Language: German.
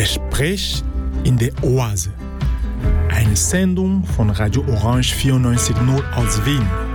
Gespräch in der Oase. Eine Sendung von Radio Orange 94.0 aus Wien.